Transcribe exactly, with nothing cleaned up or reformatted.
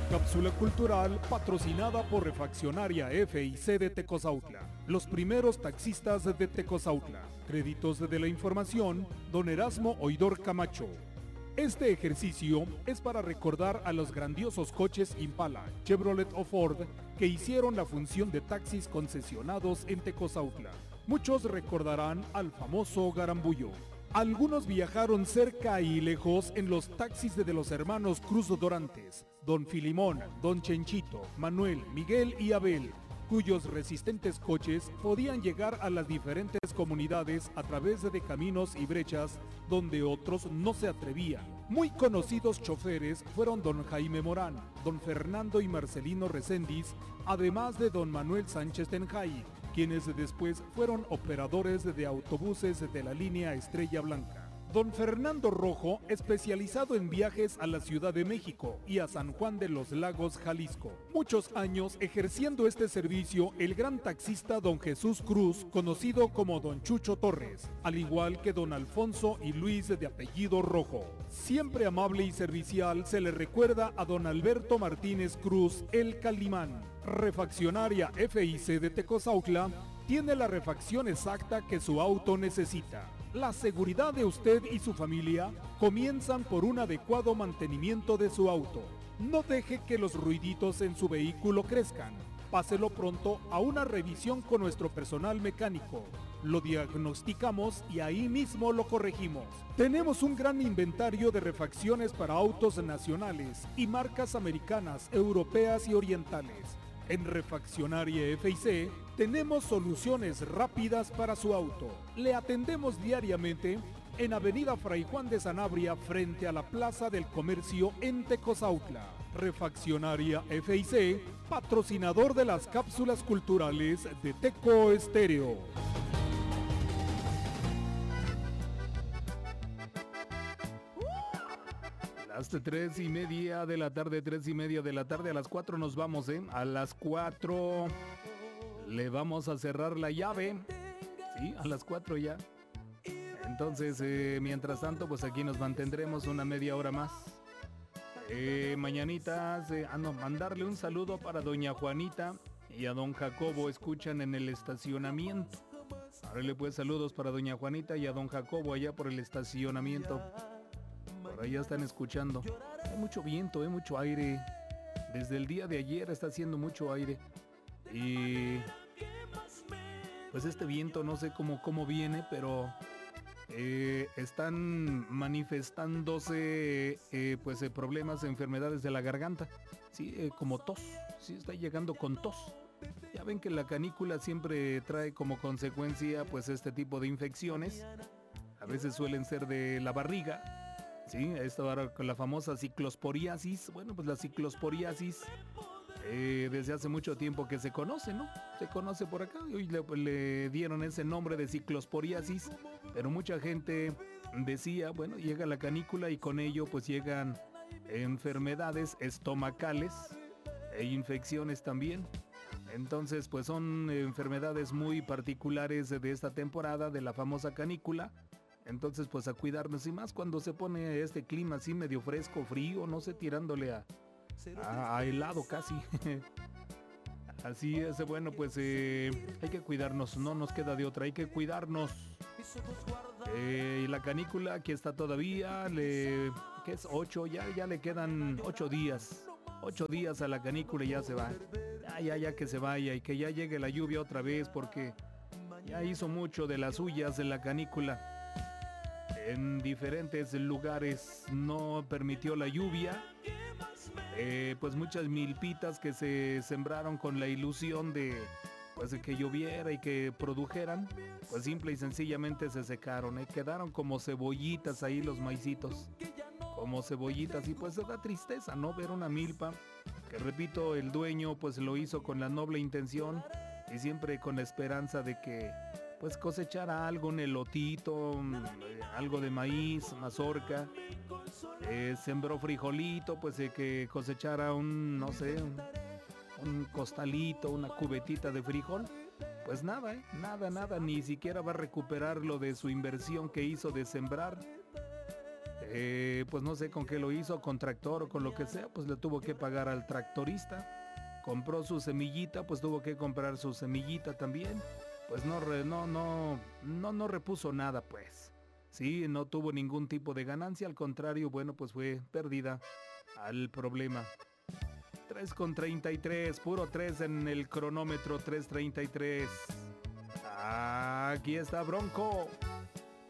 Cápsula cultural patrocinada por Refaccionaria F I C de Tecozautla. Los primeros taxistas de Tecozautla. Créditos de la información, don Erasmo Oidor Camacho. Este ejercicio es para recordar a los grandiosos coches Impala, Chevrolet o Ford que hicieron la función de taxis concesionados en Tecozautla. Muchos recordarán al famoso Garambullo. Algunos viajaron cerca y lejos en los taxis de los hermanos Cruz Dorantes, don Filimón, don Chenchito, Manuel, Miguel y Abel, cuyos resistentes coches podían llegar a las diferentes comunidades a través de caminos y brechas donde otros no se atrevían. Muy conocidos choferes fueron don Jaime Morán, don Fernando y Marcelino Reséndiz, además de don Manuel Sánchez Tenjay, quienes después fueron operadores de autobuses de la línea Estrella Blanca. Don Fernando Rojo, especializado en viajes a la Ciudad de México y a San Juan de los Lagos, Jalisco. Muchos años ejerciendo este servicio el gran taxista don Jesús Cruz, conocido como don Chucho Torres, al igual que don Alfonso y Luis de apellido Rojo. Siempre amable y servicial se le recuerda a don Alberto Martínez Cruz, el Calimán. Refaccionaria F I C de Tecozautla tiene la refacción exacta que su auto necesita. La seguridad de usted y su familia comienzan por un adecuado mantenimiento de su auto. No deje que los ruiditos en su vehículo crezcan. Páselo pronto a una revisión con nuestro personal mecánico. Lo diagnosticamos y ahí mismo lo corregimos. Tenemos un gran inventario de refacciones para autos nacionales y marcas americanas, europeas y orientales. En Refaccionaria F I C tenemos soluciones rápidas para su auto. Le atendemos diariamente en Avenida Fray Juan de Sanabria frente a la Plaza del Comercio en Tecozautla. Refaccionaria F I C, patrocinador de las cápsulas culturales de Teco Estéreo. Hasta tres y media de la tarde, tres y media de la tarde, a las cuatro nos vamos, ¿eh? A las cuatro le vamos a cerrar la llave, ¿sí? A las cuatro ya. Entonces, eh, mientras tanto, pues aquí nos mantendremos una media hora más. Eh, mañanitas, eh, ah no, mandarle un saludo para doña Juanita y a don Jacobo, escuchan en el estacionamiento. Ahora pues saludos para doña Juanita y a don Jacobo allá por el estacionamiento. Por ahí ya están escuchando. Hay mucho viento, hay mucho aire. Desde el día de ayer está haciendo mucho aire. Y pues este viento no sé cómo, cómo viene, pero eh, están manifestándose eh, pues eh, problemas, enfermedades de la garganta. Sí, eh, como tos. Sí, está llegando con tos. Ya ven que la canícula siempre trae como consecuencia pues este tipo de infecciones. A veces suelen ser de la barriga. Sí, esto ahora con la famosa ciclosporiasis. Bueno, pues la ciclosporiasis eh, desde hace mucho tiempo que se conoce, ¿no? Se conoce por acá y hoy le, le dieron ese nombre de ciclosporiasis, pero mucha gente decía, bueno, llega la canícula y con ello pues llegan enfermedades estomacales e infecciones también. Entonces pues son enfermedades muy particulares de esta temporada de la famosa canícula. Entonces pues a cuidarnos y más cuando se pone este clima así medio fresco, frío, no sé, tirándole a, a, a helado casi. Así es, bueno pues eh, hay que cuidarnos, no nos queda de otra, hay que cuidarnos. Eh, y la canícula aquí está todavía, le, ¿qué es? Ocho, ya, ya le quedan ocho días. Ocho días a la canícula y ya se va. Ya, ya, ya que se vaya y que ya llegue la lluvia otra vez porque ya hizo mucho de las suyas de la canícula. En diferentes lugares no permitió la lluvia, eh, pues muchas milpitas que se sembraron con la ilusión de, pues, de que lloviera y que produjeran, pues simple y sencillamente se secaron, eh, quedaron como cebollitas ahí los maicitos, como cebollitas y pues da tristeza, ¿no? Ver una milpa, que repito, el dueño pues lo hizo con la noble intención y siempre con la esperanza de que pues cosechara algo, un elotito, eh, algo de maíz, mazorca, eh, sembró frijolito, pues eh, que cosechara un, no sé, un, un costalito, una cubetita de frijol. Pues nada, eh, nada, nada, ni siquiera va a recuperar lo de su inversión que hizo de sembrar. Eh, pues no sé con qué lo hizo, con tractor o con lo que sea, pues le tuvo que pagar al tractorista. Compró su semillita, pues tuvo que comprar su semillita también. Pues no, re, no, no, no, no repuso nada, pues. Sí, no tuvo ningún tipo de ganancia, al contrario, bueno, pues fue pérdida al problema. tres con treinta y tres, puro tres en el cronómetro, tres treinta y tres. Aquí está Bronco.